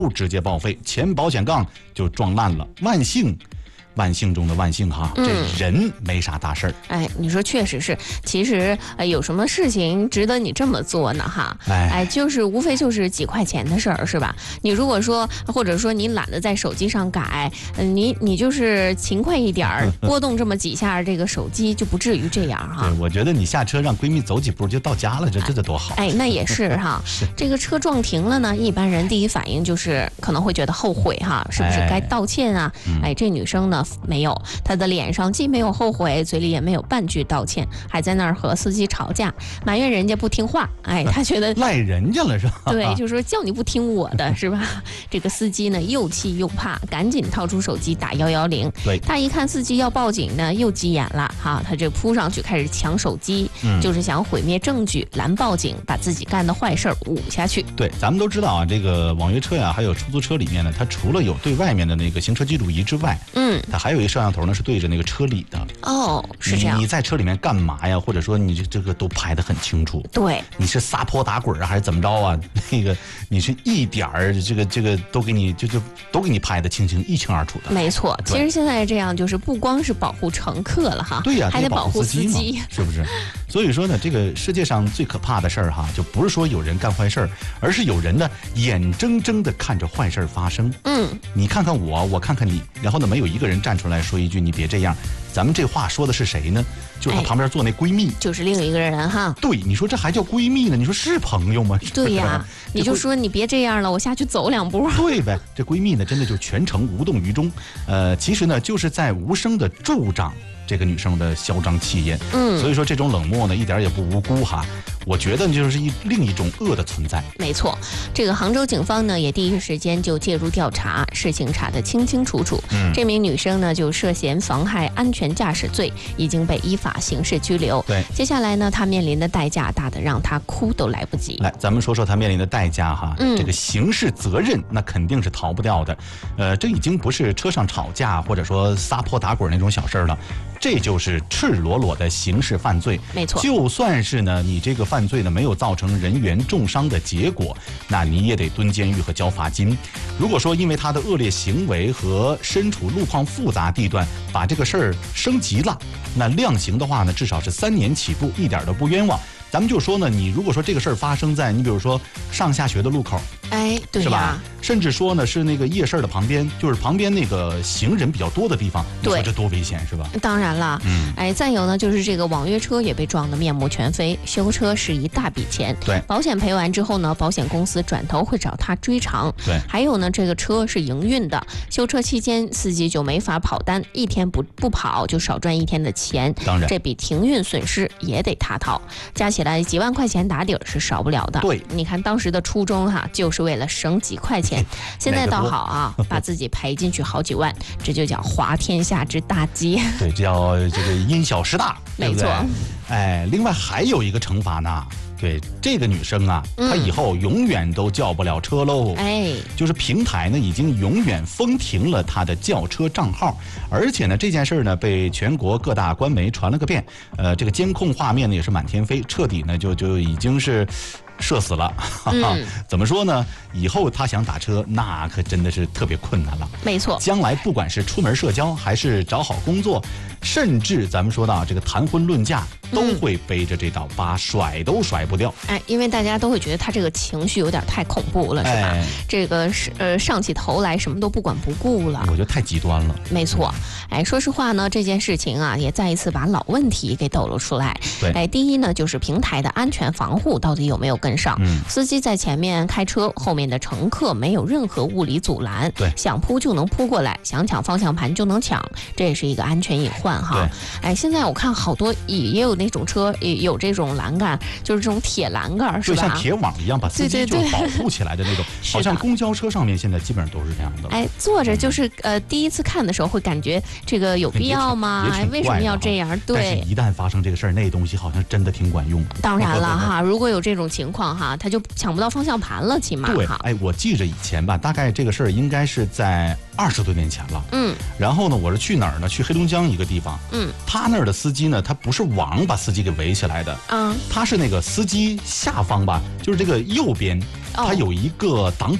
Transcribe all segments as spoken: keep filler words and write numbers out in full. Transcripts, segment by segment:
不直接报废，前保险杠就撞烂了。万幸。万幸中的万幸哈，这人没啥大事儿、 嗯。哎，你说确实是，其实呃有什么事情值得你这么做呢哈？哎，哎就是无非就是几块钱的事儿是吧？你如果说或者说你懒得在手机上改，嗯、呃，你你就是勤快一点儿，拨动这么几下，这个手机就不至于这样哈。 对，我觉得你下车让闺蜜走几步就到家了，这这得多好。 哎，那也是哈。是这个车撞停了呢，一般人第一反应就是可能会觉得后悔哈，是不是该道歉啊？哎，哎这女生呢？没有，她的脸上既没有后悔，嘴里也没有半句道歉，还在那儿和司机吵架，埋怨人家不听话。哎，她觉得赖人家了是吧？ 对，就说叫你不听我的是吧？这个司机呢又气又怕，赶紧掏出手机打幺幺零。 对， 他一看司机要报警呢，又急眼了哈，他这扑上去开始抢手机、嗯，就是想毁灭证据，拦报警，把自己干的坏事捂下去。 对，咱们都知道啊，这个网约车呀，还有出租车里面呢，它除了有对外面的那个行车记录仪之外，嗯，它还有一个摄像头呢，是对着那个车里的。 哦，是这样。 你, 你在车里面干嘛呀？或者说你这这个都拍得很清楚。 对， 你是撒泼打滚啊，还是怎么着啊？那个你是一点儿这个这个都给你就就都给你拍得清清一清二楚的。 没错，其实现在这样就是不光是保护乘客了哈， 对呀、啊， 还得保护司机嘛， 是不是？所以说呢，这个世界上最可怕的事儿哈，就不是说有人干坏事儿，而是有人呢眼睁睁地看着坏事儿发生。嗯，你看看我，我看看你，然后呢，没有一个人站出来说一句你别这样。咱们这话说的是谁呢？就是她旁边坐那闺蜜， 哎、就是另一个人哈。 对，你说这还叫闺蜜呢？你说是朋友吗？ 对呀，你就说你别这样了，我下去走两步。 对呗，这闺蜜呢，真的就全程无动于衷。呃，其实呢，就是在无声的助长这个女生的嚣张气焰。嗯，所以说这种冷漠呢，一点也不无辜哈。我觉得就是一另一种恶的存在。 没错，这个杭州警方呢也第一时间就介入调查，事情查得清清楚楚。嗯，这名女生呢就涉嫌妨害安全驾驶罪，已经被依法刑事拘留。 对， 接下来呢，她面临的代价大得让她哭都来不及。 来，咱们说说她面临的代价哈。嗯，这个刑事责任那肯定是逃不掉的。呃，这已经不是车上吵架或者说撒泼打滚那种小事了。这就是赤裸裸的刑事犯罪。 没错， 就算是呢，你这个犯罪呢没有造成人员重伤的结果，那你也得蹲监狱和交罚金。如果说因为他的恶劣行为和身处路况复杂地段，把这个事儿升级了，那量刑的话呢，至少是三年起步，一点都不冤枉。咱们就说呢，你如果说这个事儿发生在你比如说上下学的路口， 哎，对呀， 是吧？甚至说呢是那个夜市的旁边，就是旁边那个行人比较多的地方，你说这多危险是吧？ 当然了，嗯，哎，再有呢就是这个网约车也被撞得面目全非，修车是一大笔钱， 对， 保险赔完之后呢，保险公司转头会找他追偿， 对， 还有呢这个车是营运的，修车期间司机就没法跑单，一天不不跑就少赚一天的钱， 当然这笔停运损失也得他掏，加起来几万块钱打底儿是少不了的。 对， 你看当时的初衷哈，就是为了省几块钱，现在倒好啊，把自己赔进去好几万，这就叫滑天下之大稽。 对，这叫这个因小失大， 没错。 哎，另外还有一个惩罚呢。对这个女生啊，她以后永远都叫不了车喽。哎，就是平台呢已经永远封停了她的叫车账号，而且呢这件事呢被全国各大官媒传了个遍，呃，这个监控画面呢也是满天飞，彻底呢就就已经是社死了。嗯、怎么说呢？以后他想打车，那可真的是特别困难了。 没错， 将来不管是出门社交，还是找好工作，甚至咱们说到这个谈婚论嫁，都会背着这道疤，甩都甩不掉。 哎，因为大家都会觉得他这个情绪有点太恐怖了，是吧？哎、这个是呃上起头来什么都不管不顾了， 我觉得太极端了。 没错，哎，说实话呢，这件事情啊，也再一次把老问题给抖露出来。 对， 哎，第一呢，就是平台的安全防护到底有没有跟上？嗯，司机在前面开车，后面的乘客没有任何物理阻拦， 对， 想扑就能扑过来，想抢方向盘就能抢，这也是一个安全隐患哈。哎，现在我看好多也也有那种车，也有这种栏杆，就是这种铁栏杆，是吧？ 就像铁网一样，把司机就保护起来的那种。对对对，好像公交车上面现在基本上都是这样的。 哎，坐着就是呃，第一次看的时候会感觉这个有必要吗？哎，为什么要这样？对。 但是一旦发生这个事儿，那东西好像真的挺管用。 当然了哈，如果有这种情况哈，他就抢不到方向盘了，起码对。哎，我记着以前吧，大概这个事儿应该是在二十多年前了。嗯。然后呢，我是去哪儿呢？去黑龙江一个地方。嗯。他那儿的司机呢，他不是网把司机给围起来的。嗯。他是那个司机下方吧，就是这个右边，它有一个挡板。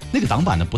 那个挡板呢不